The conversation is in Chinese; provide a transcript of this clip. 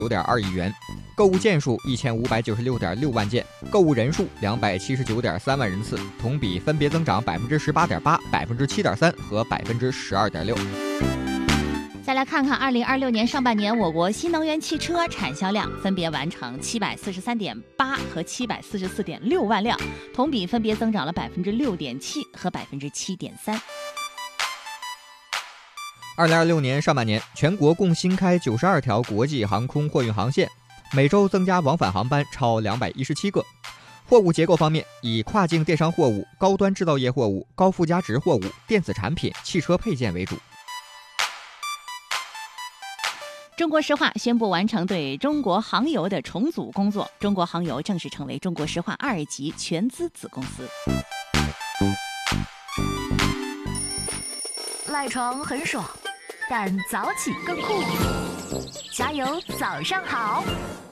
9.2亿元，购物件数1596.6万件，购物人数279.3万人次，同比分别增长18.8%、7.3%和12.6%。 再来看看2026年上半年我国新能源汽车产销量分别完成743.8和744.6万辆，同比分别增长了6.7%和7.3%。 2026年上半年，全国共新开92条国际航空货运航线，每周增加往返航班超217个。货物结构方面，以跨境电商货物、高端制造业货物、高附加值货物、电子产品、汽车配件为主。 中国石化宣布完成对中国航油的重组工作，中国航油正式成为中国石化2级全资子公司。 赖床很爽，但早起更酷。加油，早上好！